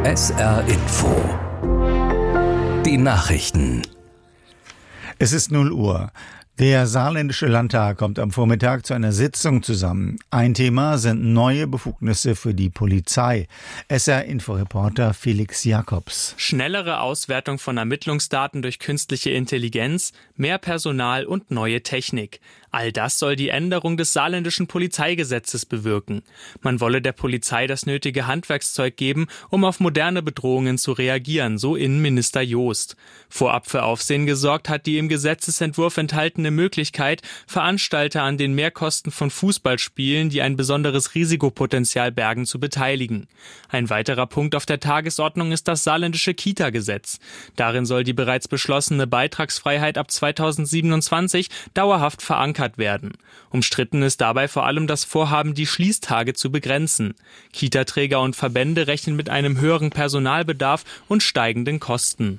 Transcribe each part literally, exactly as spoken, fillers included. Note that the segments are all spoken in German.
S R Info. Die Nachrichten. Es ist null Uhr. Der saarländische Landtag kommt am Vormittag zu einer Sitzung zusammen. Ein Thema sind neue Befugnisse für die Polizei. S R-Inforeporter Felix Jakobs. Schnellere Auswertung von Ermittlungsdaten durch künstliche Intelligenz, mehr Personal und neue Technik. All das soll die Änderung des saarländischen Polizeigesetzes bewirken. Man wolle der Polizei das nötige Handwerkszeug geben, um auf moderne Bedrohungen zu reagieren, so Innenminister Joost. Vorab für Aufsehen gesorgt hat die im Gesetzesentwurf enthaltene Möglichkeit, Veranstalter an den Mehrkosten von Fußballspielen, die ein besonderes Risikopotenzial bergen, zu beteiligen. Ein weiterer Punkt auf der Tagesordnung ist das saarländische Kita-Gesetz. Darin soll die bereits beschlossene Beitragsfreiheit ab zweitausendsiebenundzwanzig dauerhaft verankert werden. Umstritten ist dabei vor allem das Vorhaben, die Schließtage zu begrenzen. Kita-Träger und Verbände rechnen mit einem höheren Personalbedarf und steigenden Kosten.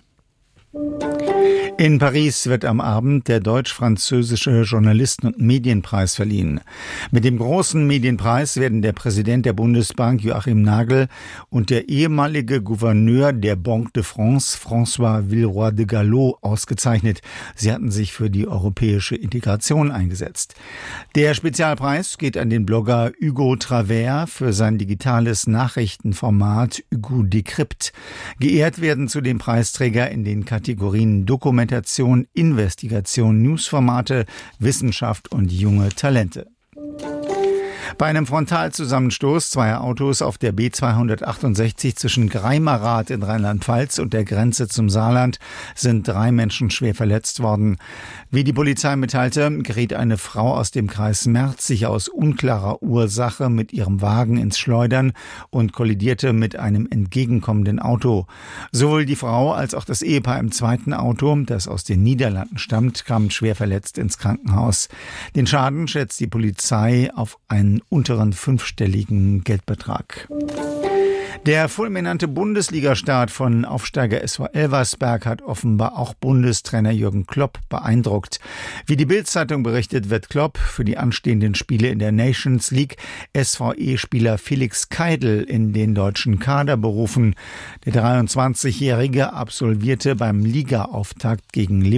In Paris wird am Abend der deutsch-französische Journalisten- und Medienpreis verliehen. Mit dem großen Medienpreis werden der Präsident der Bundesbank Joachim Nagel und der ehemalige Gouverneur der Banque de France François Villeroy de Galhau ausgezeichnet. Sie hatten sich für die europäische Integration eingesetzt. Der Spezialpreis geht an den Blogger Hugo Travers für sein digitales Nachrichtenformat Hugo Decrypt. Geehrt werden zudem Preisträger in den Kategorien Dokumentation, Investigation, Newsformate, Wissenschaft und junge Talente. Bei einem Frontalzusammenstoß zweier Autos auf der B zweihundertachtundsechzig zwischen Greimerath in Rheinland-Pfalz und der Grenze zum Saarland sind drei Menschen schwer verletzt worden. Wie die Polizei mitteilte, geriet eine Frau aus dem Kreis Merzig aus unklarer Ursache mit ihrem Wagen ins Schleudern und kollidierte mit einem entgegenkommenden Auto. Sowohl die Frau als auch das Ehepaar im zweiten Auto, das aus den Niederlanden stammt, kamen schwer verletzt ins Krankenhaus. Den Schaden schätzt die Polizei auf einen unteren fünfstelligen Geldbetrag. Der fulminante Bundesligastart von Aufsteiger S V Elversberg hat offenbar auch Bundestrainer Jürgen Klopp beeindruckt. Wie die Bild-Zeitung berichtet, wird Klopp für die anstehenden Spiele in der Nations League S V E-Spieler Felix Keidl in den deutschen Kader berufen. Der dreiundzwanzigjährige absolvierte beim Ligaauftakt gegen